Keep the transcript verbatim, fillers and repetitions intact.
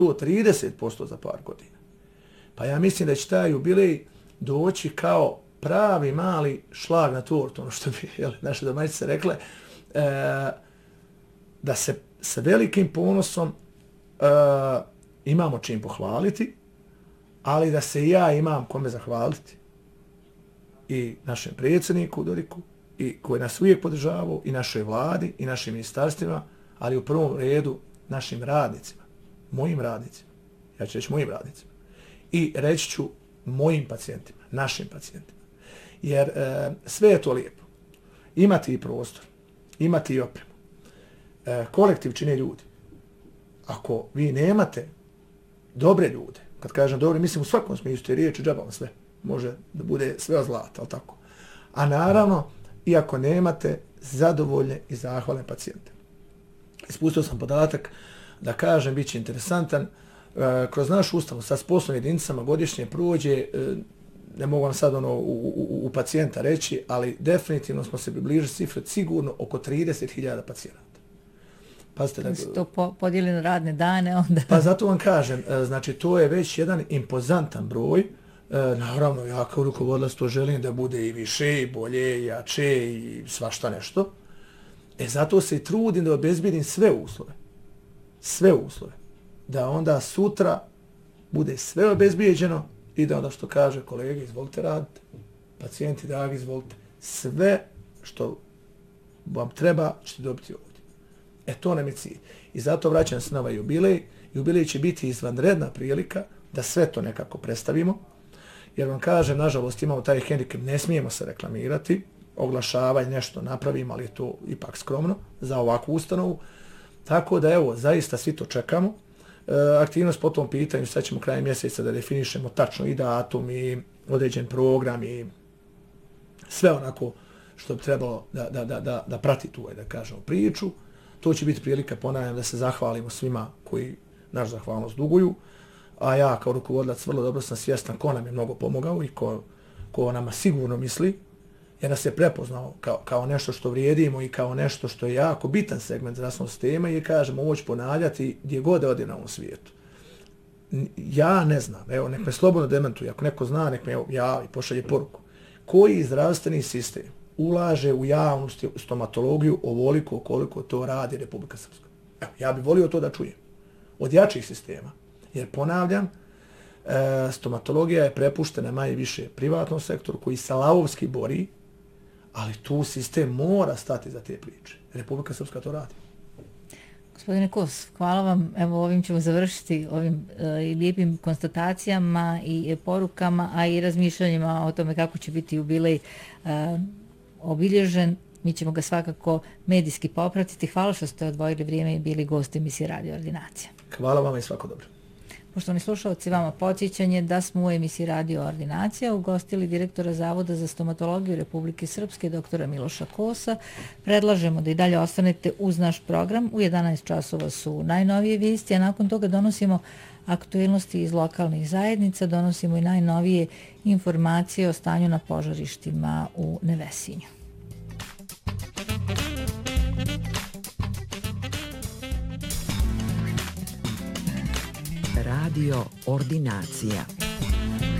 trideset posto za par godina. Pa ja mislim da će taj jubilej doći kao pravi mali šlag na tortu, ono što bi jel, naše domaćice rekle, e, da se sa velikim ponosom e, imamo čim pohvaliti, ali da se ja imam kome zahvaliti. I našem predsjedniku Dodiku, i koji nas uvijek podržavao, i našoj vladi, i našim ministarstvima, ali u prvom redu našim radnicima, mojim radnicima, ja ću reći mojim radnicima, i reći ću mojim pacijentima, našim pacijentima. Jer e, sve je to lijepo. Imati i prostor, imati i opremu. E, kolektiv čine ljudi. Ako vi nemate dobre ljude, kad kažem dobre, mislim u svakom smislu te riječi, džaba vam sve. Može da bude sve od zlata, ali tako. A naravno, iako nemate zadovoljne i zahvalne pacijente. Ispustio sam podatak da kažem, bit će interesantan, e, kroz našu ustanovu sad s poslovnim jedinicama godišnje prođe, e, ne mogu vam sad ono u, u, u pacijenta reći, ali definitivno smo se približili cifre sigurno oko trideset hiljada pacijenata. Pazite, da se to po, podijeli na radne dane onda. Pa zato vam kažem, znači to je već jedan impozantan broj. E, naravno, ja kao rukovodilac to želim da bude i više, i bolje, i jače, i svašta nešto. E zato se i trudim da obezbijedim sve uslove. Sve uslove. Da onda sutra bude sve obezbijeđeno i da onda što kaže kolege, izvolite raditi, pacijenti dragi, izvolite, sve što vam treba ćete dobiti ovdje. E to nam je cilj. I zato vraćam se na ovaj jubilej. Jubilej će biti izvanredna prilika da sve to nekako predstavimo. Jer vam kažem, nažalost, imamo taj hendikep, ne smijemo se reklamirati, oglašavanje, nešto napravimo, ali je to ipak skromno za ovakvu ustanovu. Tako da, evo, zaista svi to čekamo. E, aktivnost po tom pitanju, sad ćemo krajem mjeseca da definišemo tačno i datum i određen program i sve onako što bi trebalo da, da, da, da, da prati tu, da kažemo, priču. To će biti prilika, ponavljam, da se zahvalimo svima koji naš zahvalnost duguju, a ja kao rukovodilac vrlo dobro sam svjestan ko nam je mnogo pomogao i ko, ko nama sigurno misli, jer nas je prepoznao kao, kao nešto što vrijedimo i kao nešto što je jako bitan segment zdravstvenog sistema i kažemo ovo ću ponavljati gdje god ode na ovom svijetu. Ja ne znam, evo nek me slobodno demantuje, ako neko zna nek me javi, pošalje poruku. Koji zdravstveni sistem ulaže u javnu stomatologiju ovoliko koliko to radi Republika Srpska? Evo, ja bih volio to da čujem. Od jačih sistema. Jer ponavljam, e, stomatologija je prepuštena manje više privatnom sektoru koji se lavovski bori, ali tu sistem mora stati za te priče. Republika Srpska to radi. Gospodine Kos, hvala vam. Evo ovim ćemo završiti ovim e, lijepim konstatacijama i e, porukama, a i razmišljanjima o tome kako će biti jubilej e, obilježen. Mi ćemo ga svakako medijski popratiti. Hvala što ste odvojili vrijeme i bili gosti emisije Radio Ordinacija. Hvala vam i svako dobro. Poštovani slušalci, vama podsjećanje da smo u emisiji Radio Ordinacija ugostili direktora Zavoda za stomatologiju Republike Srpske, doktora Miloša Kosa. Predlažemo da i dalje ostanete uz naš program. U jedanaest časova su najnovije vijesti, a nakon toga donosimo aktualnosti iz lokalnih zajednica, donosimo i najnovije informacije o stanju na požarištima u Nevesinju. Radio Ordinacija.